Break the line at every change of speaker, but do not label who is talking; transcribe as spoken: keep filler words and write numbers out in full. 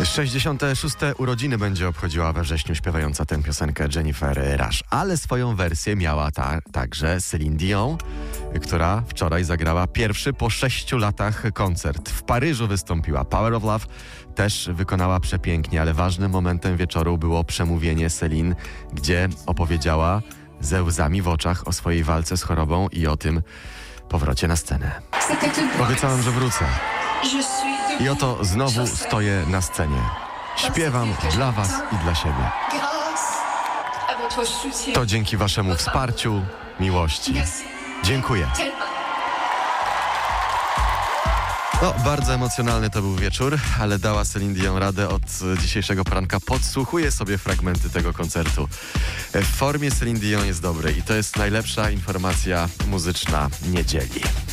sześćdziesiąte szóste urodziny będzie obchodziła we wrześniu śpiewająca tę piosenkę Jennifer Rush, ale swoją wersję miała ta, także Celine Dion, która wczoraj zagrała pierwszy po sześciu latach koncert. W Paryżu wystąpiła. Power of Love też wykonała przepięknie, ale ważnym momentem wieczoru było przemówienie Celine, gdzie opowiedziała ze łzami w oczach o swojej walce z chorobą i o tym powrocie na scenę. Obiecałem, że wrócę. I oto znowu stoję na scenie. Śpiewam dla was i dla siebie. To dzięki waszemu wsparciu, miłości. Dziękuję. No, bardzo emocjonalny to był wieczór, ale dała Celine Dion radę. Od dzisiejszego poranka podsłuchuję sobie fragmenty tego koncertu. W formie Celine Dion jest dobry i to jest najlepsza informacja muzyczna niedzieli.